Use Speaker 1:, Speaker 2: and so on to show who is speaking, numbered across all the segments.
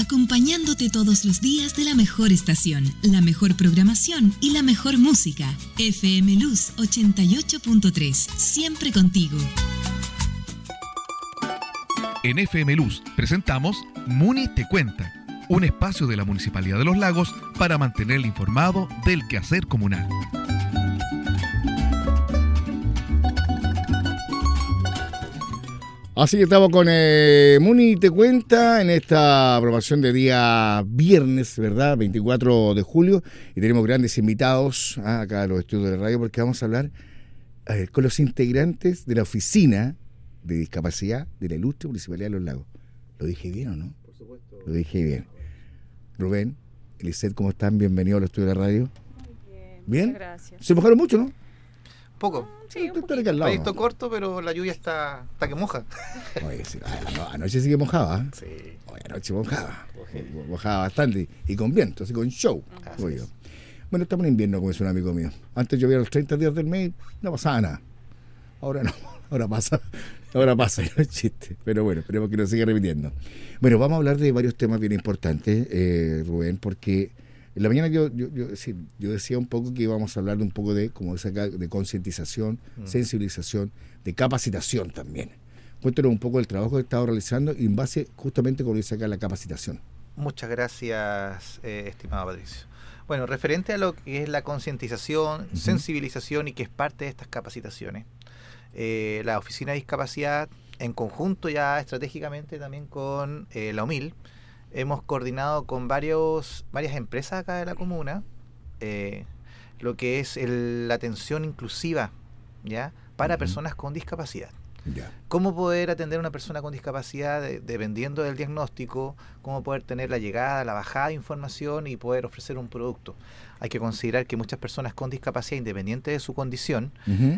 Speaker 1: acompañándote todos los días de la mejor estación, la mejor programación y la mejor música. FM Luz 88.3, siempre contigo.
Speaker 2: En FM Luz presentamos Muni Te Cuenta, un espacio de la Municipalidad de Los Lagos para mantenerle informado del quehacer comunal.
Speaker 3: Así que estamos con Muni Te Cuenta en esta aprobación de día viernes, ¿verdad? 24 de julio. Y tenemos grandes invitados acá a los estudios de radio porque vamos a hablar con los integrantes de la Oficina de Discapacidad de la Ilustre Municipalidad de Los Lagos. ¿Lo dije bien o no?
Speaker 4: Por supuesto.
Speaker 3: Lo dije bien. Rubén, Eliseth, ¿cómo están? Bienvenidos a los estudios de radio.
Speaker 5: Bien.
Speaker 3: ¿Bien?
Speaker 5: Gracias.
Speaker 3: ¿Se mojaron mucho, no?
Speaker 4: Poco.
Speaker 5: Sí, un
Speaker 3: Está acá al lado,
Speaker 4: Proyecto
Speaker 3: ¿no?
Speaker 4: corto, pero la lluvia está que moja.
Speaker 3: Oye, sí, anoche sí que mojaba.
Speaker 4: Sí.
Speaker 3: Oye, anoche mojaba. Mojaba bastante. Y con viento, así con show. Oye. Bueno, estamos en invierno, como es un amigo mío. Antes llovía los 30 días del mes, no pasaba nada. Ahora no, ahora pasa, no es chiste. Pero bueno, esperemos que no siga repitiendo. Bueno, vamos a hablar de varios temas bien importantes, Rubén, porque en la mañana yo decía un poco que íbamos a hablar de un poco de, como dice acá, de concientización, sensibilización, de capacitación también. Cuéntanos un poco del trabajo que he estado realizando y en base justamente, como dice acá, la capacitación.
Speaker 4: Muchas gracias, estimado Patricio. Bueno, referente a lo que es la concientización, sensibilización y que es parte de estas capacitaciones, la Oficina de Discapacidad, en conjunto ya estratégicamente también con la UMIL, hemos coordinado con varias empresas acá de la comuna lo que es la atención inclusiva, ¿ya? Para personas con discapacidad.
Speaker 3: Ya.
Speaker 4: ¿Cómo poder atender a una persona con discapacidad dependiendo del diagnóstico? ¿Cómo poder tener la llegada, la bajada de información y poder ofrecer un producto? Hay que considerar que muchas personas con discapacidad, independiente de su condición,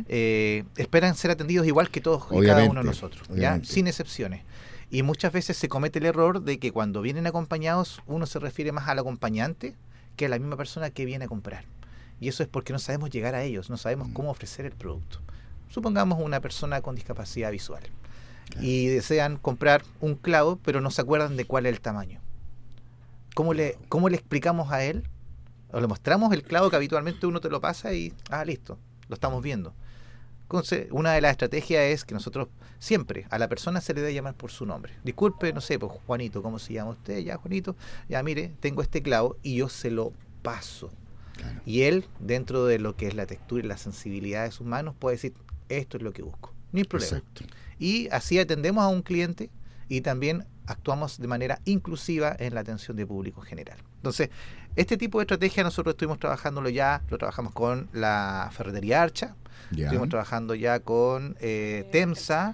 Speaker 4: esperan ser atendidos igual que todos y cada uno de nosotros, ¿ya? Sin excepciones. Y muchas veces se comete el error de que cuando vienen acompañados uno se refiere más al acompañante que a la misma persona que viene a comprar. Y eso es porque no sabemos llegar a ellos, no sabemos cómo ofrecer el producto. Supongamos una persona con discapacidad visual y desean comprar un clavo, pero no se acuerdan de cuál es el tamaño. ¿Cómo le explicamos a él? O le mostramos el clavo que habitualmente uno te lo pasa y, listo, lo estamos viendo. Entonces, una de las estrategias es que nosotros siempre a la persona se le debe llamar por su nombre. Disculpe, no sé, pues Juanito, ¿cómo se llama usted? Ya, Juanito, ya mire, tengo este clavo y yo se lo paso. Claro. Y él, dentro de lo que es la textura y la sensibilidad de sus manos, puede decir, esto es lo que busco. Ni problema.
Speaker 3: Exacto.
Speaker 4: Y así atendemos a un cliente y también actuamos de manera inclusiva en la atención de público en general. Entonces, este tipo de estrategia nosotros estuvimos trabajándolo ya, lo trabajamos con la Ferretería Archa, estuvimos trabajando ya con TEMSA.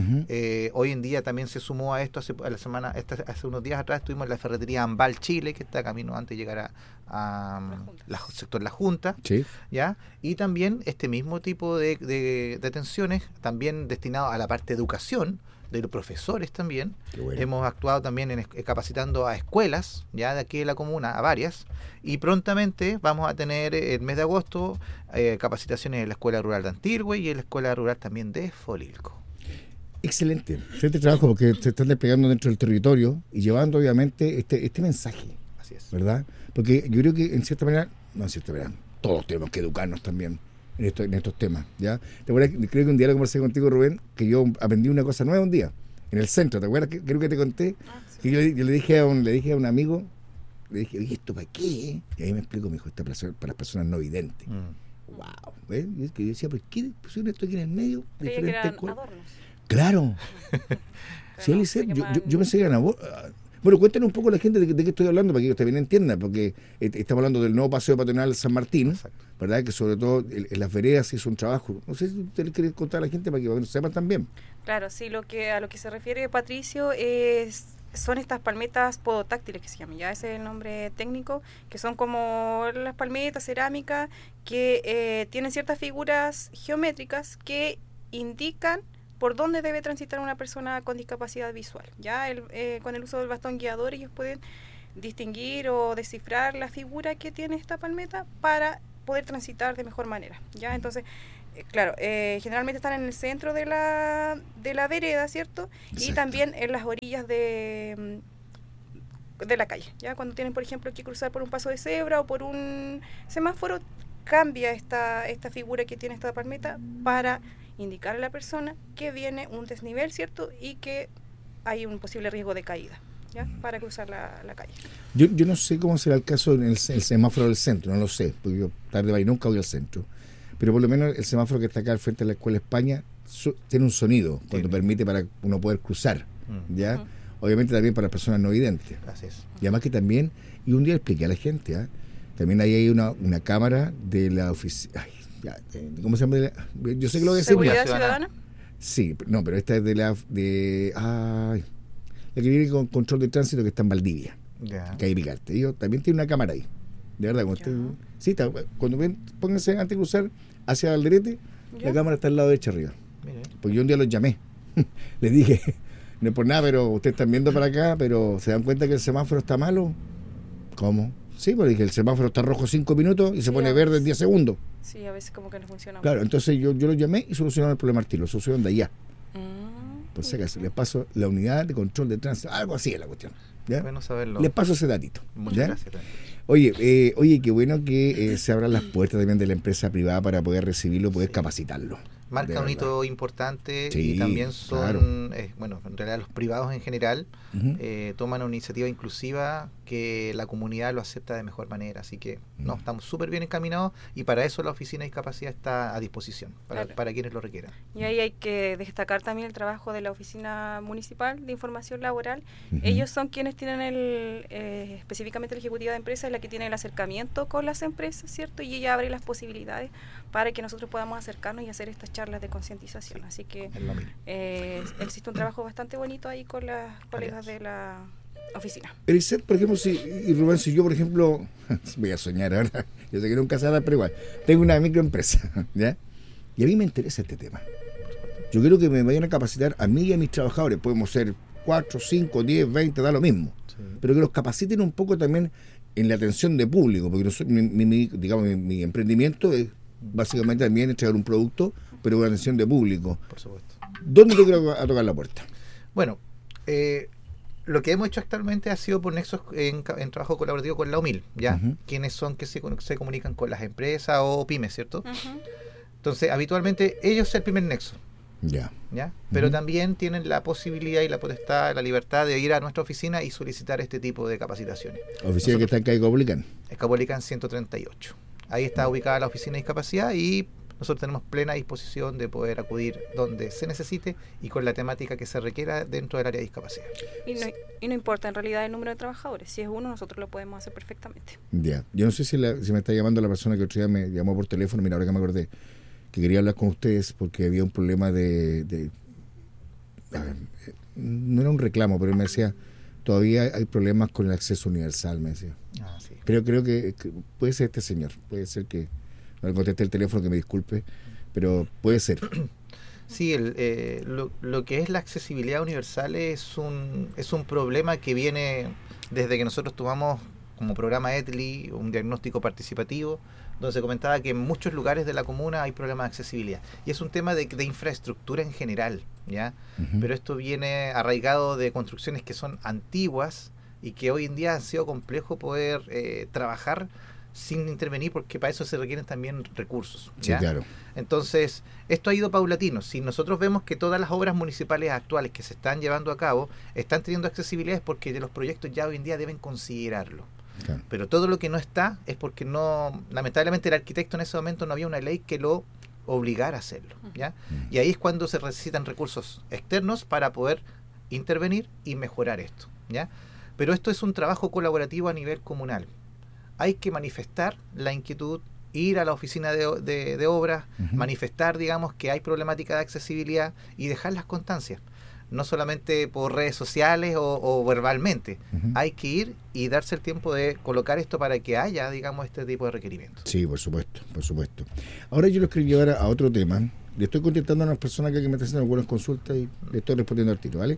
Speaker 4: Hoy en día también se sumó a esto hace unos días atrás estuvimos en la Ferretería Ambal Chile, que está camino antes de llegar a sector La Junta, ¿ya? Y también este mismo tipo de atenciones también destinado a la parte de educación de los profesores también. Bueno. Hemos actuado también capacitando a escuelas ya de aquí de la comuna, a varias, y prontamente vamos a tener el mes de agosto capacitaciones en la Escuela Rural de Antilhue y en la Escuela Rural también de Folilco.
Speaker 3: Excelente trabajo porque se están desplegando dentro del territorio y llevando obviamente este mensaje.
Speaker 4: Así es.
Speaker 3: ¿Verdad? Porque yo creo que en cierta manera, todos tenemos que educarnos también en estos temas, ¿ya? ¿Te acuerdas? Creo que un día lo conversé contigo, Rubén, que yo aprendí una cosa nueva un día, en el centro, ¿te acuerdas? Creo que te conté. Sí. Y yo le dije a un amigo, le dije, oye, ¿esto para qué? Y ahí me explicó, me dijo, esto es para las personas no videntes. Wow. ¿Ves? Y es que yo decía, ¿por qué pusieron esto aquí en el medio?
Speaker 5: Creía que eran adornos.
Speaker 3: Claro. Sí, Eliseth, yo pensé que eran Bueno, cuéntanos un poco a la gente de qué estoy hablando para que ellos también entiendan, porque estamos hablando del nuevo paseo peatonal San Martín, ¿verdad? Que sobre todo en las veredas hizo un trabajo. No sé si usted le quiere contar a la gente para que lo sepan también.
Speaker 5: Claro, sí, a lo que se refiere Patricio son estas palmetas podotáctiles que se llaman, ya ese es el nombre técnico, que son como las palmetas cerámicas que tienen ciertas figuras geométricas que indican por dónde debe transitar una persona con discapacidad visual. Ya con el uso del bastón guiador ellos pueden distinguir o descifrar la figura que tiene esta palmeta para poder transitar de mejor manera. Ya, entonces, claro, generalmente están en el centro de la vereda, ¿cierto? Exacto. Y también en las orillas de la calle. Ya cuando tienen, por ejemplo, que cruzar por un paso de cebra o por un semáforo, cambia esta figura que tiene esta palmeta para indicar a la persona que viene un desnivel, ¿cierto? Y que hay un posible riesgo de caída, ¿ya? Para cruzar la calle.
Speaker 3: Yo no sé cómo será el caso en el semáforo del centro, no lo sé, porque yo tarde nunca voy al centro. Pero por lo menos el semáforo que está acá al frente de la Escuela España tiene un sonido cuando permite para uno poder cruzar, ¿ya?
Speaker 5: Uh-huh.
Speaker 3: Obviamente también para personas no videntes.
Speaker 4: Así es.
Speaker 3: Y además que también, y un día expliqué a la gente, también ahí hay una cámara de la oficina, ¿cómo se llama? Yo sé que lo voy a decir.
Speaker 5: ¿Seguridad ciudadana?
Speaker 3: Sí, no, pero esta es la que viene con control de tránsito, que está en Valdivia, que hay Picarte. Ellos también tiene una cámara ahí. De verdad, cuando ven, pónganse antes de cruzar hacia Alderete, la cámara está al lado derecho arriba.
Speaker 4: Mire.
Speaker 3: Pues yo un día los llamé, les dije, no es por nada, pero ustedes están viendo para acá, pero ¿se dan cuenta que el semáforo está malo? ¿Cómo? Sí, porque dije, el semáforo está rojo 5 minutos y se pone verde en 10 segundos.
Speaker 5: Sí, a veces como que no funciona.
Speaker 3: Claro, entonces yo los llamé y solucionaron el problema al tiro, lo solucionaron de allá. Pues si acaso, les paso la unidad de control de tránsito, algo así es la cuestión. ¿Ya?
Speaker 4: Bueno saberlo.
Speaker 3: Les paso ese datito.
Speaker 4: Muchas
Speaker 3: ¿ya?
Speaker 4: gracias.
Speaker 3: Oye, qué bueno que se abran las puertas también de la empresa privada para poder recibirlo, poder capacitarlo.
Speaker 4: Marca un hito importante,
Speaker 3: sí,
Speaker 4: y también son,
Speaker 3: claro.
Speaker 4: bueno, en realidad los privados en general toman una iniciativa inclusiva que la comunidad lo acepta de mejor manera, así que estamos súper bien encaminados y para eso la Oficina de Discapacidad está a disposición, para quienes lo requieran.
Speaker 5: Y ahí hay que destacar también el trabajo de la Oficina Municipal de Información Laboral. Ellos son quienes tienen específicamente la ejecutiva de empresas, es la que tiene el acercamiento con las empresas, ¿cierto? Y ella abre las posibilidades para que nosotros podamos acercarnos y hacer estas charlas de concientización. Así que existe un trabajo bastante bonito ahí con las colegas de la oficina.
Speaker 3: Eliseth, por ejemplo, y Rubén, si yo, por ejemplo, voy a soñar ahora, yo sé que nunca se hará, pero igual, tengo una microempresa, ¿ya? Y a mí me interesa este tema. Yo quiero que me vayan a capacitar a mí y a mis trabajadores. Podemos ser 4, 5, 10, 20, da lo mismo. Sí. Pero que los capaciten un poco también en la atención de público, porque mi emprendimiento es básicamente también entregar un producto, pero con atención de público.
Speaker 4: Por supuesto.
Speaker 3: ¿Dónde te quiero a tocar la puerta?
Speaker 4: Bueno, lo que hemos hecho actualmente ha sido por nexos en trabajo colaborativo con la UMIL, ¿ya? Quienes son que se comunican con las empresas o pymes, ¿cierto? Entonces, habitualmente ellos son el primer nexo.
Speaker 3: ¿Ya?
Speaker 4: Pero también tienen la posibilidad y la potestad, la libertad de ir a nuestra oficina y solicitar este tipo de capacitaciones.
Speaker 3: ¿Oficina que está en calle Caupolicán?
Speaker 4: Caupolicán 138. Ahí está ubicada la Oficina de Discapacidad y nosotros tenemos plena disposición de poder acudir donde se necesite y con la temática que se requiera dentro del área de discapacidad.
Speaker 5: Y no importa en realidad el número de trabajadores. Si es uno, nosotros lo podemos hacer perfectamente.
Speaker 3: Ya. Yo no sé si me está llamando la persona que otro día me llamó por teléfono, mira, ahora que me acordé, que quería hablar con ustedes porque había un problema no era un reclamo, pero él me decía, todavía hay problemas con el acceso universal, me decía.
Speaker 4: Sí.
Speaker 3: Creo que puede ser este señor, puede ser que no le contesté el teléfono, que me disculpe, pero puede ser.
Speaker 4: Sí, lo que es la accesibilidad universal es un problema que viene desde que nosotros tomamos como programa ETLI un diagnóstico participativo, donde se comentaba que en muchos lugares de la comuna hay problemas de accesibilidad. Y es un tema de infraestructura en general, ¿ya? Pero esto viene arraigado de construcciones que son antiguas y que hoy en día ha sido complejo poder trabajar sin intervenir, porque para eso se requieren también recursos, ¿ya?
Speaker 3: Sí, claro.
Speaker 4: Entonces, esto ha ido paulatino. Si nosotros vemos que todas las obras municipales actuales que se están llevando a cabo están teniendo accesibilidad, es porque los proyectos ya hoy en día deben considerarlo. Claro. Pero todo lo que no está es porque lamentablemente el arquitecto en ese momento no había una ley que lo obligara a hacerlo, ¿ya? Y ahí es cuando se necesitan recursos externos para poder intervenir y mejorar esto, ¿ya? Pero esto es un trabajo colaborativo a nivel comunal. Hay que manifestar la inquietud, ir a la oficina de obras, manifestar, digamos, que hay problemática de accesibilidad y dejar las constancias. No solamente por redes sociales o verbalmente. Hay que ir y darse el tiempo de colocar esto para que haya, digamos, este tipo de requerimientos.
Speaker 3: Sí, por supuesto, por supuesto. Ahora yo los quiero llevar a otro tema. Le estoy contestando a unas personas que me están haciendo algunas consultas y le estoy respondiendo al tiro, ¿vale?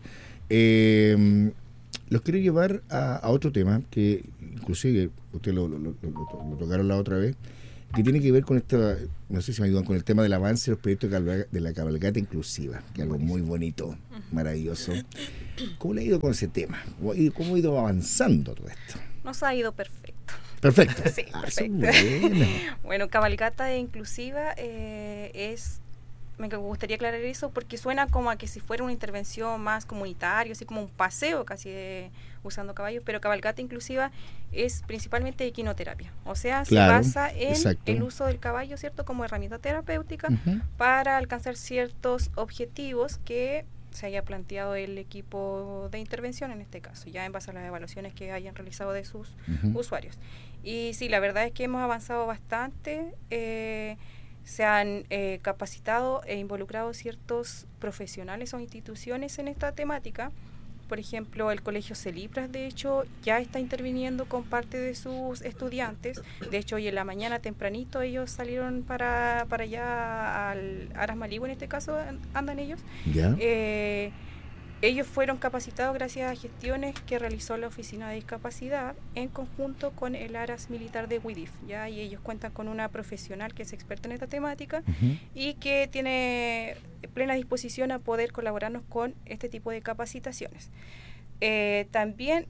Speaker 3: Los quiero llevar a otro tema que inclusive usted lo tocaron la otra vez, que tiene que ver con esta, no sé si me ayudan, con el tema del avance de los proyectos de la cabalgata inclusiva, que es algo muy bonito, maravilloso. ¿Cómo le ha ido con ese tema? ¿Cómo ha ido avanzando todo esto?
Speaker 5: Nos ha ido perfecto.
Speaker 3: Perfecto.
Speaker 5: Sí, perfecto.
Speaker 3: Bueno.
Speaker 5: Bueno, cabalgata inclusiva me gustaría aclarar eso porque suena como a que si fuera una intervención más comunitaria, así como un paseo casi usando caballos, pero cabalgata inclusiva es principalmente equinoterapia, o sea,
Speaker 3: Claro,
Speaker 5: se basa en
Speaker 3: exacto.
Speaker 5: el uso del caballo, ¿cierto?, como herramienta terapéutica para alcanzar ciertos objetivos que se haya planteado el equipo de intervención en este caso, ya en base a las evaluaciones que hayan realizado de sus usuarios. Y sí, la verdad es que hemos avanzado bastante, se han capacitado e involucrado ciertos profesionales o instituciones en esta temática. Por ejemplo, el Colegio Celipras, de hecho, ya está interviniendo con parte de sus estudiantes. De hecho, hoy en la mañana tempranito ellos salieron para allá al Aras Maligüe, en este caso andan ellos.
Speaker 3: ¿Ya?
Speaker 5: Ellos fueron capacitados gracias a gestiones que realizó la Oficina de Discapacidad en conjunto con el Aras Militar de Huidif, ¿ya? Y ellos cuentan con una profesional que es experta en esta temática y que tiene plena disposición a poder colaborarnos con este tipo de capacitaciones. También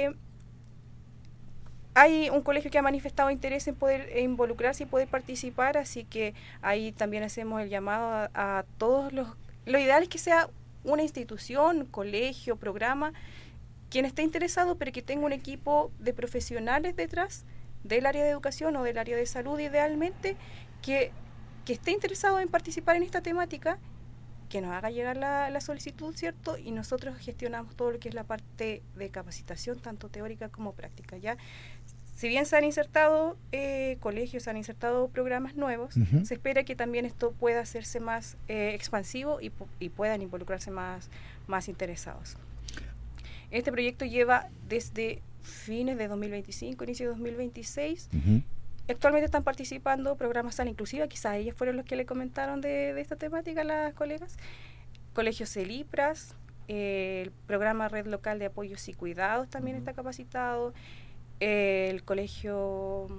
Speaker 5: hay un colegio que ha manifestado interés en poder involucrarse y poder participar, así que ahí también hacemos el llamado a todos los... Lo ideal es que sea una institución, colegio, programa, quien esté interesado, pero que tenga un equipo de profesionales detrás del área de educación o del área de salud, idealmente, que esté interesado en participar en esta temática, que nos haga llegar la solicitud, ¿cierto? Y nosotros gestionamos todo lo que es la parte de capacitación, tanto teórica como práctica, ¿ya? Si bien se han insertado colegios, se han insertado programas nuevos, se espera que también esto pueda hacerse más expansivo y puedan involucrarse más interesados. Este proyecto lleva desde fines de 2025, inicio de 2026. Actualmente están participando programas Sala Inclusiva, quizás ellos fueron los que le comentaron de esta temática a las colegas. Colegio Celipras, el programa Red Local de Apoyos y Cuidados también está capacitado. El colegio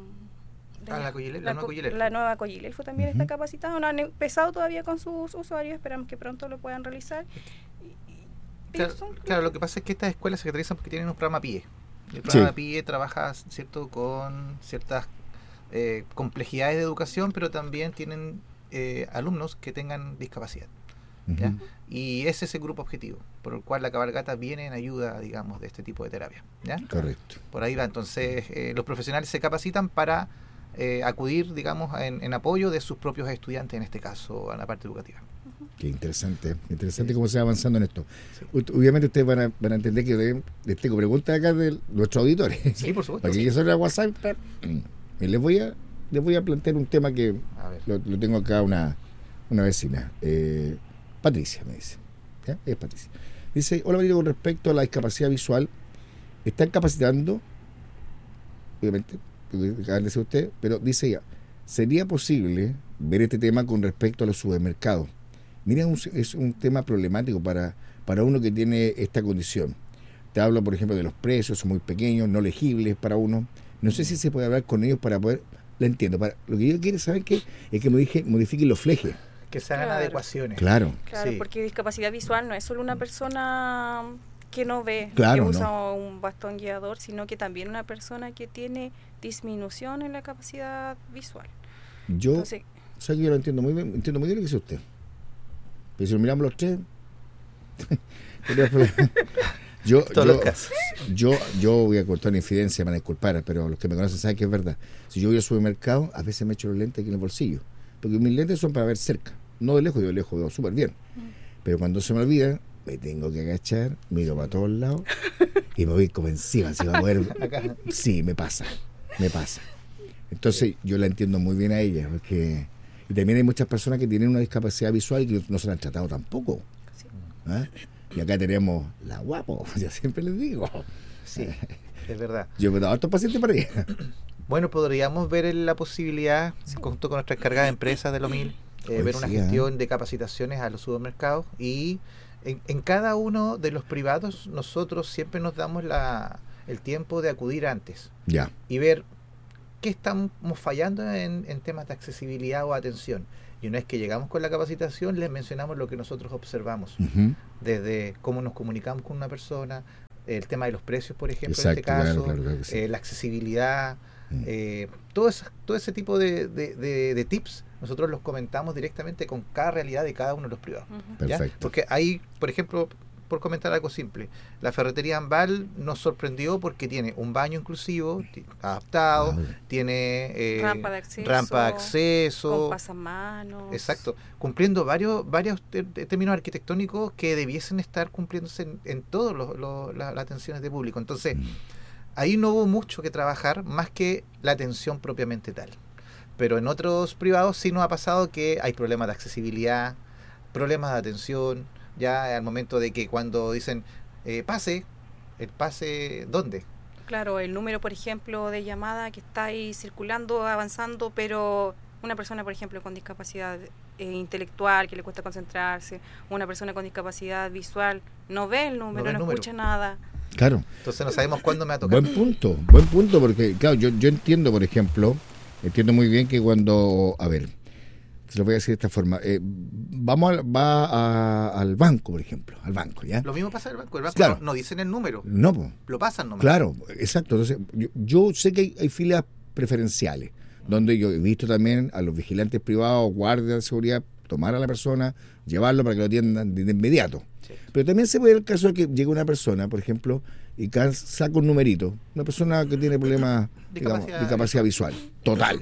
Speaker 5: la Nueva Coyilelfo también está capacitado. No han empezado todavía con sus usuarios, esperamos que pronto lo puedan realizar.
Speaker 4: Claro, lo que pasa es que estas escuelas se caracterizan porque tienen un programa PIE. El programa PIE trabaja, ¿cierto?, con ciertas complejidades de educación, pero también tienen alumnos que tengan discapacidad. ¿Ya? Y ese es el grupo objetivo, por el cual la cabalgata viene en ayuda, digamos, de este tipo de terapia, ¿ya?
Speaker 3: Correcto.
Speaker 4: Por ahí va. Entonces, los profesionales se capacitan para acudir, digamos, en apoyo de sus propios estudiantes, en este caso, a la parte educativa.
Speaker 3: Qué interesante cómo se va avanzando en esto. Sí. Obviamente ustedes van a entender que les tengo preguntas acá de nuestros auditores.
Speaker 4: Sí, por supuesto.
Speaker 3: Para que eso era WhatsApp. Les voy a plantear un tema que lo tengo acá una vecina. Patricia me dice. ¿Ya? Es Patricia. Dice: hola María, con respecto a la discapacidad visual, están capacitando, obviamente, acaban de decir usted, pero dice ella, ¿sería posible ver este tema con respecto a los supermercados? Mira, es un tema problemático para uno que tiene esta condición. Te hablo, por ejemplo, de los precios, son muy pequeños, no legibles para uno. No sé si se puede hablar con ellos para poder... La entiendo. Lo que yo quiero saber es que modifiquen los flejes.
Speaker 4: Que se hagan adecuaciones.
Speaker 3: Claro,
Speaker 5: sí. Porque discapacidad visual no es solo una persona que no ve,
Speaker 3: claro,
Speaker 5: que usa un bastón guiador, sino que también una persona que tiene disminución en la capacidad visual.
Speaker 3: Entonces, o sea, que yo lo entiendo muy bien lo que dice usted. Pero si lo miramos los tres... Yo voy a cortar una infidencia, me van a disculpar, pero los que me conocen saben que es verdad. Si yo voy al supermercado, a veces me echo los lentes aquí en el bolsillo, porque mis lentes son para ver cerca, no de lejos. Yo de lejos veo súper bien, pero cuando se me olvida, me tengo que agachar, miro para todos lados y me voy como encima, si va a poder. Sí, me pasa. Entonces yo la entiendo muy bien a ella, porque... Y también hay muchas personas que tienen una discapacidad visual y que no se la han tratado tampoco. ¿Ah? Y acá tenemos la guapo, yo siempre les digo.
Speaker 4: Sí, es verdad.
Speaker 3: Yo me he dado hartos pacientes para ella.
Speaker 4: Bueno, podríamos ver la posibilidad, junto con nuestra encargada de empresas de Lomil, ver una gestión de capacitaciones a los supermercados, y en cada uno de los privados nosotros siempre nos damos el tiempo de acudir antes.
Speaker 3: Ya.
Speaker 4: Y ver qué estamos fallando en temas de accesibilidad o atención. Y una vez que llegamos con la capacitación, les mencionamos lo que nosotros observamos, desde cómo nos comunicamos con una persona, el tema de los precios, por ejemplo, en este caso,
Speaker 3: claro que sí.
Speaker 4: la accesibilidad, todo ese tipo de tips, nosotros los comentamos directamente con cada realidad de cada uno de los privados. ¿Ya?
Speaker 3: Perfecto.
Speaker 4: Porque ahí, por ejemplo, por comentar algo simple, la ferretería Ambal nos sorprendió porque tiene un baño inclusivo, adaptado, tiene
Speaker 5: rampa de acceso, con pasamanos.
Speaker 4: Exacto, cumpliendo varios términos arquitectónicos que debiesen estar cumpliéndose en todas las atenciones de público. Entonces, ahí no hubo mucho que trabajar más que la atención propiamente tal. Pero en otros privados sí nos ha pasado que hay problemas de accesibilidad, problemas de atención, ya al momento de que cuando dicen pase, el pase, ¿dónde?
Speaker 5: Claro, el número, por ejemplo, de llamada que está ahí circulando, avanzando, pero una persona, por ejemplo, con discapacidad intelectual, que le cuesta concentrarse, una persona con discapacidad visual, no ve el número, no escucha nada.
Speaker 3: Claro.
Speaker 4: Entonces no sabemos cuándo me va a tocar.
Speaker 3: Buen punto, porque claro, yo entiendo, por ejemplo, muy bien que cuando, a ver, se lo voy a decir de esta forma, al banco, por ejemplo, ¿ya?
Speaker 4: Lo mismo pasa en el banco
Speaker 3: claro.
Speaker 4: no dicen el número, lo pasan nomás.
Speaker 3: Claro, exacto. Entonces, yo sé que hay filas preferenciales, donde yo he visto también a los vigilantes privados, guardias de seguridad, tomar a la persona, llevarlo para que lo atiendan de inmediato. Sí. Pero también se puede dar el caso de que llegue una persona, por ejemplo, y saca un numerito, una persona que tiene problemas de capacidad visual, total.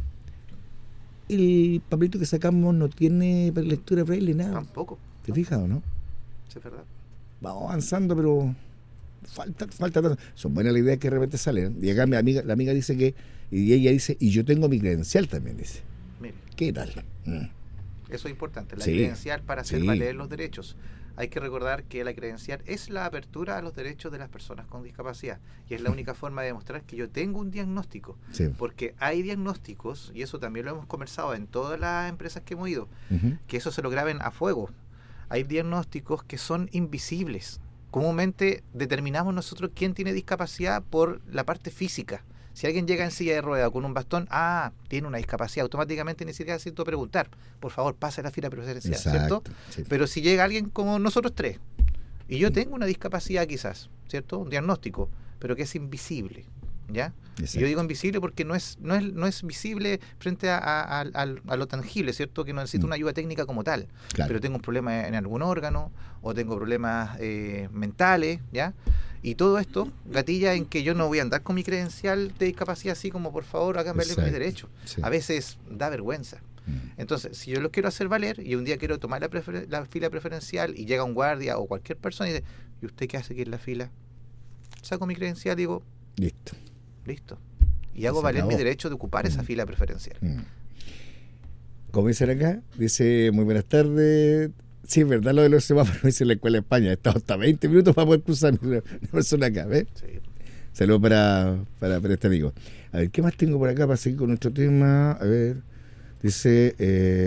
Speaker 3: El papelito que sacamos no tiene lectura braille, nada.
Speaker 4: Tampoco.
Speaker 3: ¿Te fijas o no?
Speaker 4: Sí, es verdad.
Speaker 3: Vamos avanzando, pero falta. Son buenas las ideas que de repente salen. Y acá la amiga dice que, y ella dice, y yo tengo mi credencial también, dice.
Speaker 4: Mire.
Speaker 3: ¿Qué tal?
Speaker 4: Eso es importante, la credencial para hacer valer los derechos. Hay que recordar que la credencial es la apertura a los derechos de las personas con discapacidad y es la única forma de demostrar que yo tengo un diagnóstico, porque hay diagnósticos, y eso también lo hemos conversado en todas las empresas que hemos ido, que eso se lo graben a fuego. Hay diagnósticos que son invisibles. Comúnmente determinamos nosotros quién tiene discapacidad por la parte física. Si alguien llega en silla de rueda con un bastón, tiene una discapacidad, automáticamente ni siquiera necesito preguntar, por favor, pase la fila preferencial, ¿cierto? Sí. Pero si llega alguien como nosotros tres, y yo tengo una discapacidad quizás, ¿cierto? Un diagnóstico, pero que es invisible, ¿ya? Y yo digo invisible porque no es visible frente a lo tangible, ¿cierto? Que no necesito una ayuda técnica como tal, pero tengo un problema en algún órgano, o tengo problemas mentales, ¿ya? Y todo esto gatilla en que yo no voy a andar con mi credencial de discapacidad así como, por favor, háganme valer mis derechos. Sí. A veces da vergüenza. Entonces, si yo los quiero hacer valer y un día quiero tomar la fila preferencial y llega un guardia o cualquier persona y dice, ¿y usted qué hace aquí en la fila? Saco mi credencial y digo, listo. Y hago valer mi derecho de ocupar esa fila preferencial.
Speaker 3: Como dicen acá, dice, muy buenas tardes. Sí, es verdad lo de los semáforos, dice en la escuela de España. He estado hasta 20 minutos para poder cruzar una persona acá, ¿ves? Sí. Saludos para este amigo. A ver, ¿qué más tengo por acá para seguir con nuestro tema? A ver, dice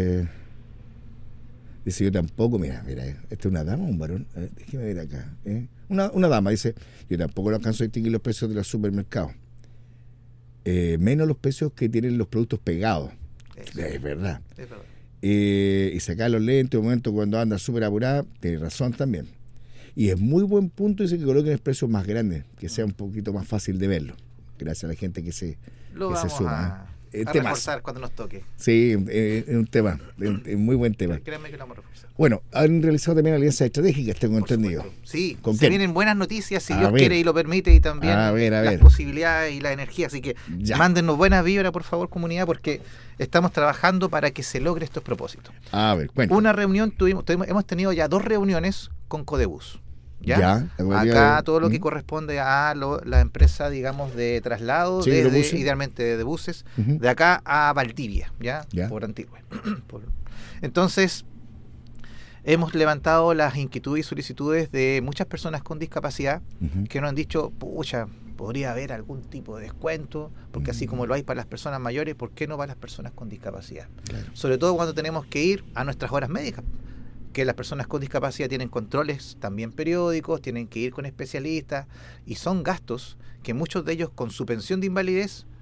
Speaker 3: yo tampoco, mira, ¿esta es una dama o un varón? A ver, déjeme ver acá. Una dama, dice, yo tampoco lo alcanzo a distinguir los precios de los supermercados. Menos los precios que tienen los productos pegados. Es verdad. Es verdad. Y sacar los lentes un momento cuando anda súper apurada, tiene razón también. Y es muy buen punto, dice que coloquen el precio más grande, que sea un poquito más fácil de verlo. Gracias a la gente que se suma.
Speaker 4: A reforzar cuando nos toque.
Speaker 3: Sí, es un tema, es muy buen tema.
Speaker 4: Créanme que lo vamos a reforzar.
Speaker 3: Bueno, han realizado también alianzas estratégicas, tengo entendido.
Speaker 4: Sí,
Speaker 3: se
Speaker 4: vienen buenas noticias, si Dios quiere y lo permite, y también las posibilidades y la energía. Así que mándennos buenas vibras, por favor, comunidad, porque estamos trabajando para que se logre estos propósitos.
Speaker 3: A ver, cuéntame.
Speaker 4: Una reunión, hemos tenido ya 2 reuniones con Codebus. ¿Ya? Acá todo lo que corresponde a la empresa, digamos, de traslado, idealmente de buses, de acá a Valdivia, ¿ya? Por Antigua. Entonces, hemos levantado las inquietudes y solicitudes de muchas personas con discapacidad que nos han dicho, pucha, podría haber algún tipo de descuento, porque así como lo hay para las personas mayores, ¿por qué no para las personas con discapacidad? Claro. Sobre todo cuando tenemos que ir a nuestras horas médicas, que las personas con discapacidad tienen controles también periódicos, tienen que ir con especialistas, y son gastos que muchos de ellos con su pensión de invalidez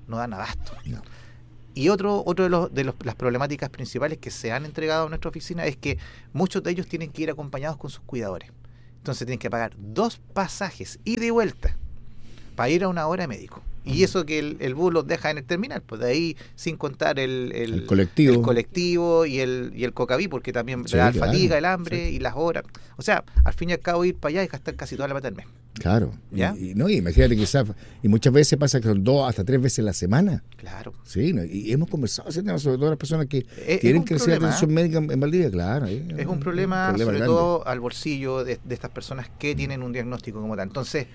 Speaker 4: no dan abasto.
Speaker 3: No.
Speaker 4: Y otro de las problemáticas principales que se han entregado a nuestra oficina es que muchos de ellos tienen que ir acompañados con sus cuidadores. Entonces tienen que pagar 2 pasajes ida y vuelta para ir a una hora de médico. Y eso que el bus los deja en el terminal, pues de ahí sin contar el colectivo y el cocaví, porque también le da fatiga, el hambre y las horas. O sea, al fin y al cabo ir para allá y gastar casi toda la plata del mes.
Speaker 3: Claro.
Speaker 4: ¿Ya?
Speaker 3: No, imagínate quizás, y muchas veces pasa que son 2 hasta 3 veces a la semana.
Speaker 4: Claro.
Speaker 3: Sí, ¿no? Y hemos conversado ese tema, sobre todo las personas que tienen que recibir atención médica en Valdivia, claro.
Speaker 4: Es un problema sobre
Speaker 3: grande.
Speaker 4: todo al bolsillo de estas personas que tienen un diagnóstico como tal. Entonces,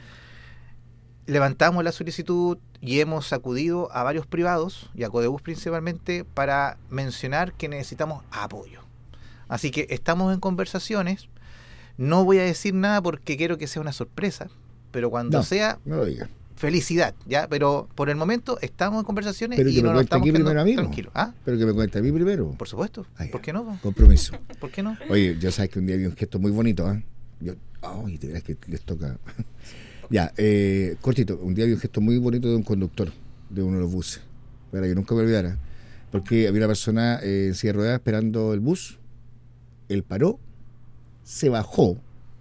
Speaker 4: levantamos la solicitud y hemos acudido a varios privados y a Codebus principalmente para mencionar que necesitamos apoyo. Así que estamos en conversaciones. No voy a decir nada porque quiero que sea una sorpresa, pero cuando sea,
Speaker 3: no lo diga.
Speaker 4: Felicidad, ¿ya? Pero por el momento estamos en conversaciones
Speaker 3: pero
Speaker 4: y no nos estamos
Speaker 3: quedando
Speaker 4: tranquilos. ¿Ah?
Speaker 3: Pero que me cuente a mí primero.
Speaker 4: Por supuesto. ¿Por qué no?
Speaker 3: Compromiso.
Speaker 4: ¿Por qué no?
Speaker 3: Oye, yo sabes que un día vi un gesto muy bonito, ¿ah? Ay, te verás que les toca. Ya, cortito, un día vi un gesto muy bonito de un conductor de uno de los buses, para que nunca me olvidara, porque había una persona en silla de ruedas esperando el bus, él paró, se bajó,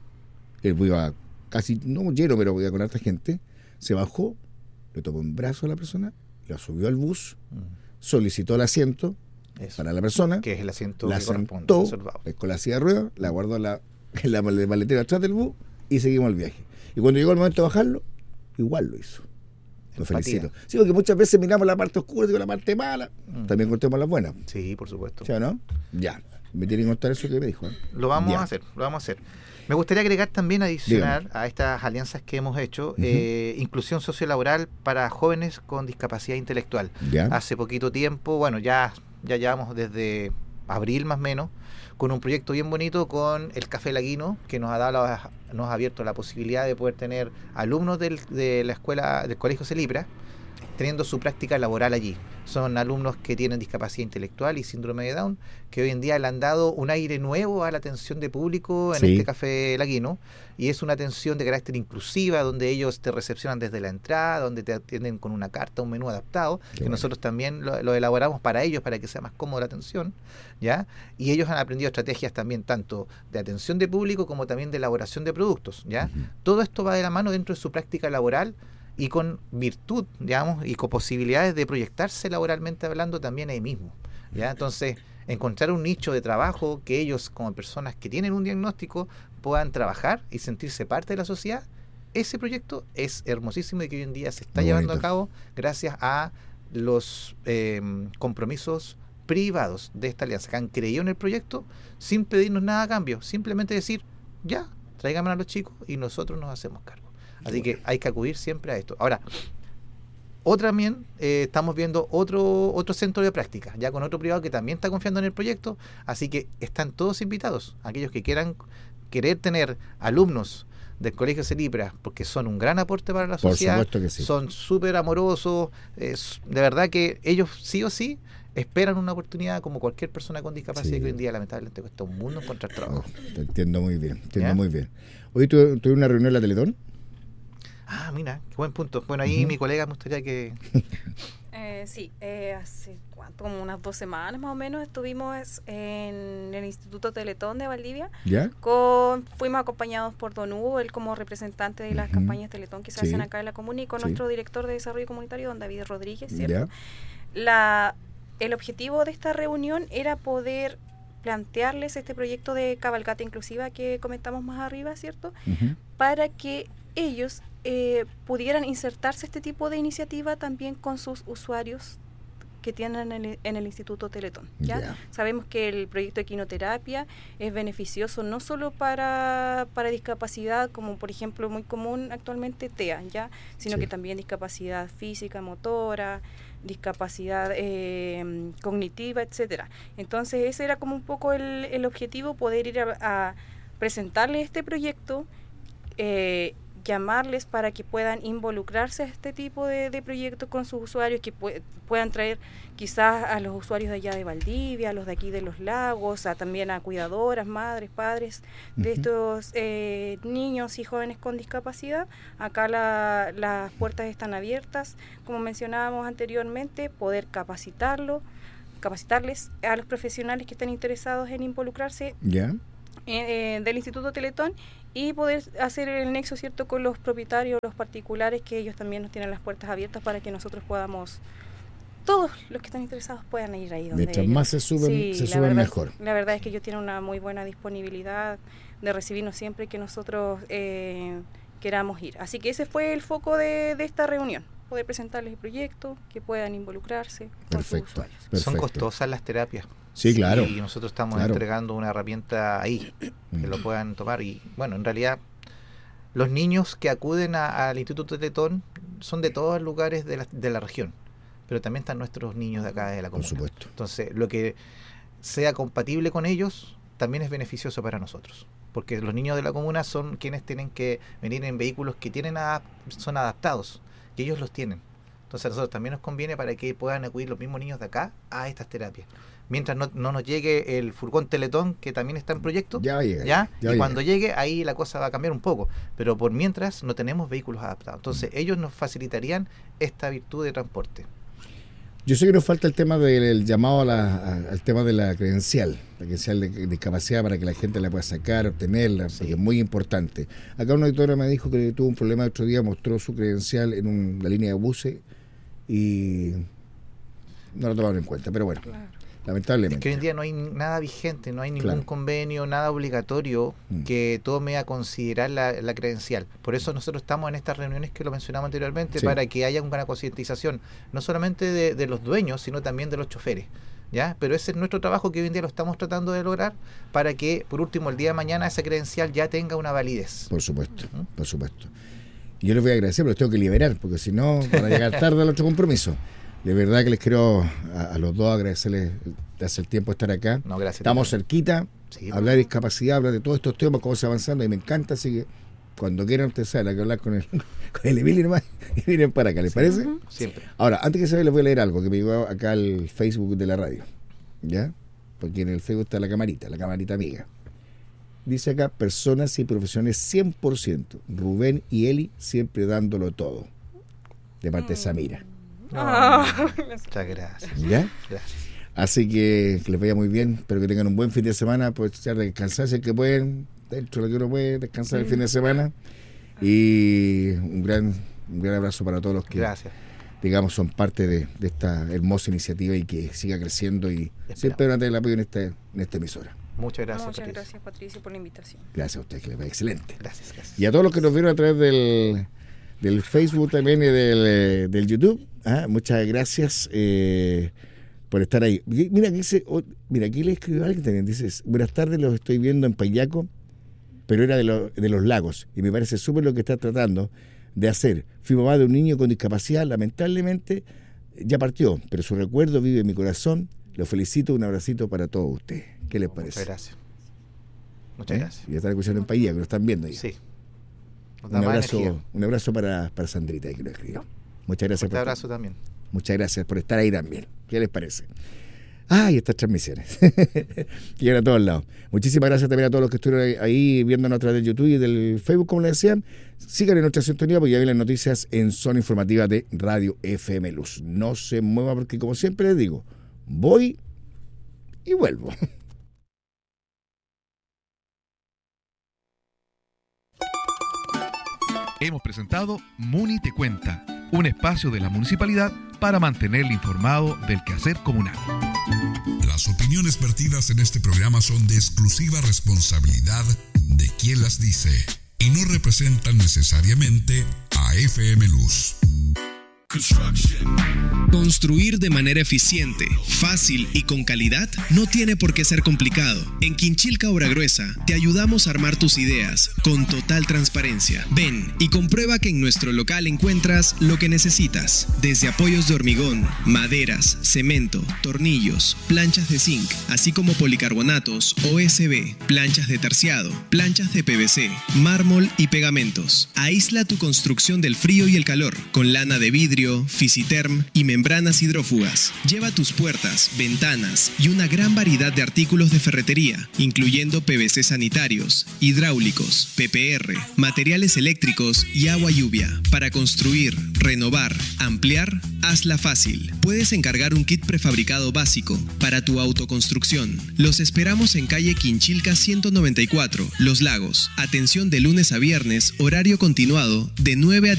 Speaker 3: el bus iba casi, no lleno, pero iba con harta gente, se bajó, le tomó un brazo a la persona, la subió al bus, solicitó el asiento para la persona,
Speaker 4: que es el asiento
Speaker 3: la
Speaker 4: que corresponde,
Speaker 3: sentó
Speaker 4: reservado.
Speaker 3: con la silla de ruedas, la guardó en la maletera atrás del bus y seguimos el viaje. Y cuando llegó el momento de bajarlo, igual lo hizo. Lo felicito. Sí, porque muchas veces miramos la parte oscura, digo la parte mala. También contemos las buenas.
Speaker 4: Sí, por supuesto.
Speaker 3: ¿Sí o no? Ya. Me tienen que contar eso que me dijo.
Speaker 4: Lo vamos a hacer. Me gustaría agregar también, adicional a estas alianzas que hemos hecho, inclusión sociolaboral para jóvenes con discapacidad intelectual.
Speaker 3: ¿Ya?
Speaker 4: Hace poquito tiempo, bueno, ya llevamos desde abril más o menos, con un proyecto bien bonito con el Café Laguino, que nos ha abierto la posibilidad de poder tener alumnos de la escuela, del Colegio Celipra, teniendo su práctica laboral allí. Son alumnos que tienen discapacidad intelectual y síndrome de Down, que hoy en día le han dado un aire nuevo a la atención de público en este Café Laguino, y es una atención de carácter inclusiva, donde ellos te recepcionan desde la entrada, donde te atienden con una carta, un menú adaptado, que nosotros también lo elaboramos para ellos, para que sea más cómoda la atención, ¿ya? Y ellos han aprendido estrategias también tanto de atención de público como también de elaboración de productos, ¿ya? Todo esto va de la mano dentro de su práctica laboral, y con virtud, digamos, y con posibilidades de proyectarse laboralmente hablando también ahí mismo, ¿ya? Entonces, encontrar un nicho de trabajo que ellos, como personas que tienen un diagnóstico, puedan trabajar y sentirse parte de la sociedad, ese proyecto es hermosísimo y que hoy en día se está llevando a cabo gracias a los compromisos privados de esta alianza, que han creído en el proyecto sin pedirnos nada a cambio, simplemente decir, ya, tráiganme a los chicos y nosotros nos hacemos cargo. Así que hay que acudir siempre a esto. Ahora, también estamos viendo otro centro de práctica, ya con otro privado que también está confiando en el proyecto, así que están todos invitados, aquellos que querer tener alumnos del Colegio Celipra, porque son un gran aporte para la sociedad.
Speaker 3: Por supuesto que sí.
Speaker 4: Son súper amorosos, de verdad que ellos sí o sí esperan una oportunidad como cualquier persona con discapacidad, que hoy en día lamentablemente cuesta un mundo encontrar trabajo.
Speaker 3: Te entiendo muy bien, muy bien. Hoy tuve una reunión en la Teletón.
Speaker 4: Ah, mira, qué buen punto. Bueno, ahí mi colega me gustaría que...
Speaker 5: hace como unas 2 semanas más o menos estuvimos en el Instituto Teletón de Valdivia.
Speaker 3: ¿Ya?
Speaker 5: Fuimos acompañados por Don Hugo, él como representante de las campañas Teletón que se hacen acá en la comuna, y con nuestro director de desarrollo comunitario, don David Rodríguez, ¿cierto? El objetivo de esta reunión era poder plantearles este proyecto de cabalgata inclusiva que comentamos más arriba, ¿cierto? Para que ellos pudieran insertarse este tipo de iniciativa también con sus usuarios que tienen en el Instituto Teletón, ¿ya? Sabemos que el proyecto de equinoterapia es beneficioso no solo para discapacidad, como por ejemplo muy común actualmente TEA, ¿ya? Sino que también discapacidad física, motora, discapacidad cognitiva, etcétera. Entonces ese era como un poco el objetivo, poder ir a presentarle este proyecto, llamarles para que puedan involucrarse a este tipo de proyectos con sus usuarios, que puedan traer quizás a los usuarios de allá de Valdivia, a los de aquí de Los Lagos, también a cuidadoras, madres, padres de estos niños y jóvenes con discapacidad. Acá las puertas están abiertas, como mencionábamos anteriormente, poder capacitarles a los profesionales que estén interesados en involucrarse del Instituto Teletón, y poder hacer el nexo, ¿cierto?, con los propietarios, los particulares, que ellos también nos tienen las puertas abiertas para que nosotros podamos, todos los que están interesados puedan ir ahí donde
Speaker 3: mientras
Speaker 5: ellos.
Speaker 3: más se suben mejor.
Speaker 5: La verdad es que ellos tienen una muy buena disponibilidad de recibirnos siempre que nosotros queramos ir. Así que ese fue el foco de esta reunión, poder presentarles el proyecto, que puedan involucrarse con sus usuarios.
Speaker 4: Son costosas las terapias.
Speaker 3: Sí, claro.
Speaker 4: Y nosotros estamos entregando una herramienta ahí, que lo puedan tomar. Y bueno, en realidad, los niños que acuden al Instituto Teletón son de todos los lugares de la región, pero también están nuestros niños de acá de la comuna.
Speaker 3: Por supuesto.
Speaker 4: Entonces, lo que sea compatible con ellos también es beneficioso para nosotros, porque los niños de la comuna son quienes tienen que venir en vehículos que son adaptados, que ellos los tienen. Entonces a nosotros también nos conviene para que puedan acudir los mismos niños de acá a estas terapias. Mientras no nos llegue el furgón Teletón, que también está en proyecto,
Speaker 3: ya va a llegar.
Speaker 4: Cuando llegue, ahí la cosa va a cambiar un poco. Pero por mientras no tenemos vehículos adaptados. Entonces ellos nos facilitarían esta virtud de transporte.
Speaker 3: Yo sé que nos falta el tema del llamado al tema de la credencial de discapacidad, para que la gente la pueda sacar, obtenerla, porque es muy importante. Acá una auditora me dijo que tuvo un problema el otro día, mostró su credencial en la línea de buses y no lo tomaron en cuenta, pero bueno. Claro. Lamentablemente.
Speaker 4: Es que hoy en día no hay nada vigente, no hay ningún convenio, nada obligatorio que tome a considerar la credencial. Por eso nosotros estamos en estas reuniones que lo mencionamos anteriormente, para que haya una concientización, no solamente de los dueños, sino también de los choferes. ¿Ya? Pero ese es nuestro trabajo, que hoy en día lo estamos tratando de lograr, para que, por último, el día de mañana esa credencial ya tenga una validez.
Speaker 3: Por supuesto, por supuesto. Y yo les voy a agradecer, pero los tengo que liberar, porque si no, van a llegar tarde al otro compromiso. De verdad que les quiero a los dos agradecerles de hace el tiempo estar acá.
Speaker 4: No, gracias.
Speaker 3: Estamos cerquita, hablar de discapacidad, hablar de todos estos temas, cómo se va avanzando, y me encanta, así que cuando quieran ustedes saben, hay que hablar con el Emilio nomás, y miren para acá, ¿les parece?
Speaker 4: Siempre.
Speaker 3: Ahora, antes que se vaya, les voy a leer algo que me llegó acá al Facebook de la radio, ¿ya? Porque en el Facebook está la camarita amiga. Dice acá, personas y profesiones 100%, Rubén y Eli siempre dándolo todo, de parte de Samira.
Speaker 4: Muchas gracias.
Speaker 3: ¿Ya?
Speaker 4: Gracias.
Speaker 3: Así que les vaya muy bien, espero que tengan un buen fin de semana, pues ya descansar si es que pueden, dentro de lo que uno puede descansar el fin de semana, y un gran abrazo para todos los que digamos son parte de esta hermosa iniciativa, y que siga creciendo, y siempre van a tener el apoyo en esta emisora.
Speaker 4: Muchas gracias,
Speaker 5: Patricio.
Speaker 4: Patricio.
Speaker 5: Gracias, Patricio, por la invitación.
Speaker 3: Gracias a ustedes, que les vaya excelente.
Speaker 4: Gracias.
Speaker 3: Y a todos los que nos vieron a través del Facebook también y del YouTube, muchas gracias por estar ahí. Mira, aquí le escribió alguien también, dice: buenas tardes, los estoy viendo en Payaco, pero era de Los Lagos, y me parece súper lo que está tratando de hacer. Fui mamá de un niño con discapacidad, lamentablemente ya partió, pero su recuerdo vive en mi corazón. Los felicito, un abracito para todos ustedes. ¿Qué les parece?
Speaker 4: Muchas gracias.
Speaker 3: Y están escuchando en Payaco, lo están viendo ahí.
Speaker 4: Sí.
Speaker 3: Un abrazo para Sandrita, que lo escribió. Muchas gracias.
Speaker 4: Un abrazo también.
Speaker 3: Muchas gracias por estar ahí también. ¿Qué les parece? Y estas transmisiones. Llegan a todos lados. Muchísimas gracias también a todos los que estuvieron ahí viéndonos a través del YouTube y del Facebook, como les decían. Sigan en nuestra sintonía, porque ya vienen las noticias en Zona Informativa de Radio FM Luz. No se mueva, porque como siempre les digo, voy y vuelvo.
Speaker 2: Hemos presentado Muni Te Cuenta, un espacio de la municipalidad para mantenerle informado del quehacer comunal.
Speaker 6: Las opiniones vertidas en este programa son de exclusiva responsabilidad de quien las dice y no representan necesariamente a FM Luz.
Speaker 7: Construir de manera eficiente, fácil y con calidad no tiene por qué ser complicado. En Quinchilca Obra Gruesa te ayudamos a armar tus ideas con total transparencia. Ven y comprueba que en nuestro local encuentras lo que necesitas. Desde apoyos de hormigón, maderas, cemento, tornillos, planchas de zinc, así como policarbonatos, OSB, planchas de terciado, planchas de PVC, mármol y pegamentos. Aísla tu construcción del frío y el calor con lana de vidrio, Fisiterm y membranas hidrófugas. Lleva tus puertas, ventanas y una gran variedad de artículos de ferretería, incluyendo PVC sanitarios, hidráulicos, PPR, materiales eléctricos y agua lluvia. Para construir, renovar, ampliar, hazla fácil. Puedes encargar un kit prefabricado básico para tu autoconstrucción. Los esperamos en calle Quinchilca 194, Los Lagos. Atención de lunes a viernes, horario continuado de 9 a